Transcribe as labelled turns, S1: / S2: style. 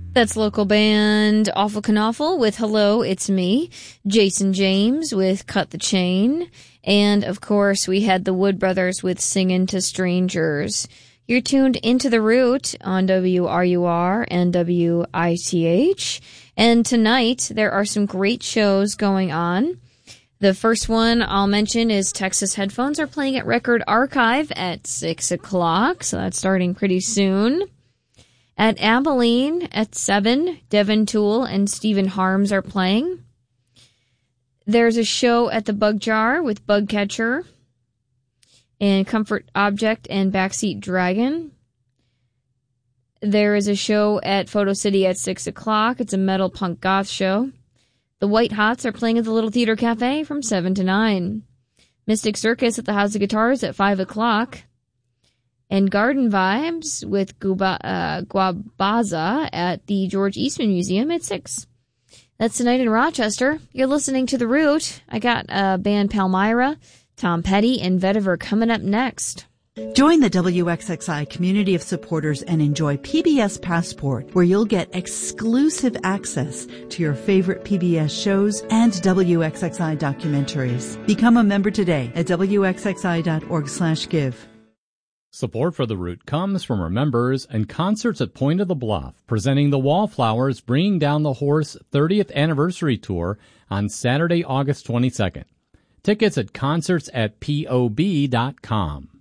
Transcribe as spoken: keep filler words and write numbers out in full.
S1: That's local band Awful Kanoffel with Hello, It's Me. Jason James with Cut the Chain. And, of course, we had the Wood Brothers with Singin' to Strangers. You're tuned into The Root on W R U R and W I T H. And tonight, there are some great shows going on. The first one I'll mention is Texas Headphones are playing at Record Archive at six o'clock, so that's starting pretty soon. At Abilene at seven, Devin Toole and Stephen Harms are playing. There's a show at the Bug Jar with Bugcatcher and Comfort Object and Backseat Dragon. There is a show at Photo City at six o'clock. It's a metal punk goth show. The White Hots are playing at the Little Theater Cafe from seven to nine. Mystic Circus at the House of Guitars at five o'clock. And Garden Vibes with Guba, uh, Guabaza at the George Eastman Museum at six. That's tonight in Rochester. You're listening to The Root. I got uh, band Palmyra, Tom Petty, and Vetiver coming up next.
S2: Join the W X X I community of supporters and enjoy P B S Passport, where you'll get exclusive access to your favorite P B S shows and W X X I documentaries. Become a member today at W X X I dot org slash give.
S3: Support for The Root comes from our members and Concerts at Point of the Bluff, presenting the Wallflowers Bringing Down the Horse thirtieth Anniversary Tour on Saturday, August twenty-second. Tickets at concerts at P O B dot com.